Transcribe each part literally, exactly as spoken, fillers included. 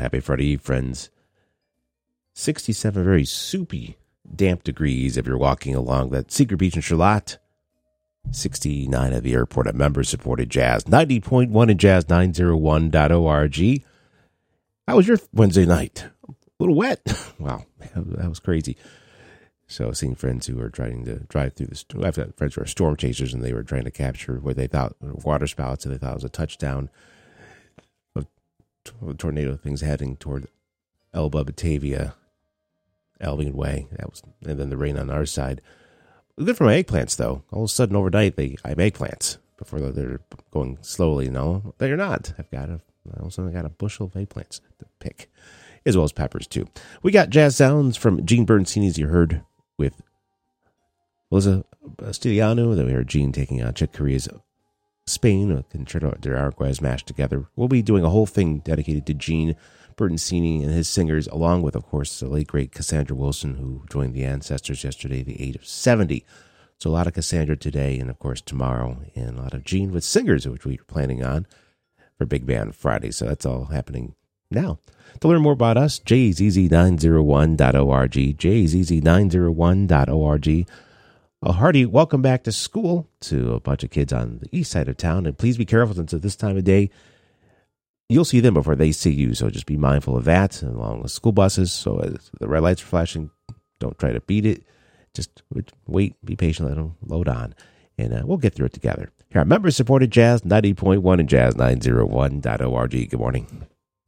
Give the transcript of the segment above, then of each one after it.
happy Friday Eve, friends. sixty-seven very soupy, damp degrees if you're walking along that secret beach in Charlotte. sixty-nine at the airport at member-supported Jazz. ninety point one in Jazz nine oh one dot org. How was your Wednesday night? A little wet. Wow, that was crazy. So seeing friends who are trying to drive through the... I've got friends who are storm chasers, and they were trying to capture what they thought were water spouts, and they thought it was a touchdown of tornado things heading toward Elba, Batavia, Albion Way. That was, and then the rain on our side. Good for my eggplants, though. All of a sudden, overnight, they I have eggplants before they're going slowly. No, they're not. I've got a, all of a sudden, I got a bushel of eggplants to pick, as well as peppers, too. We got jazz sounds from Gene Bernstein, as you heard, with Liza Studiano. Then we heard Gene taking on Chick Corea's Spain, a Concerto de Araguez mashed together. We'll be doing a whole thing dedicated to Gene Bertoncini and his singers, along with, of course, the late, great Cassandra Wilson, who joined the Ancestors yesterday at the age of seventy. So a lot of Cassandra today, and, of course, tomorrow, and a lot of Gene with singers, which we were planning on for Big Band Friday. So that's all happening now. To learn more about us, J Z Z nine oh one dot org, J Z Z nine oh one dot org. A hearty welcome back to school to a bunch of kids on the east side of town. And please be careful, since at this time of day, you'll see them before they see you. So just be mindful of that, and along with school buses. So as the red lights are flashing, don't try to beat it. Just wait, be patient, let them load on. And uh, we'll get through it together. Here are member-supported Jazz ninety point one and Jazz nine oh one dot org. Good morning.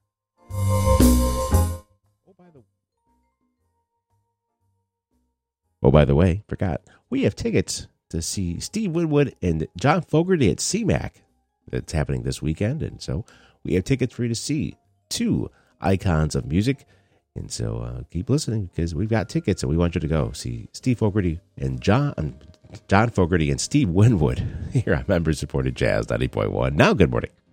Oh, by the Oh, by the way, forgot. We have tickets to see Steve Winwood and John Fogerty at C MAC. That's happening this weekend. And so we have tickets for you to see two icons of music. And so uh, keep listening, because we've got tickets, and we want you to go see Steve Fogerty and John John Fogerty and Steve Winwood here on Member Supported Jazz ninety point one. Now, good morning.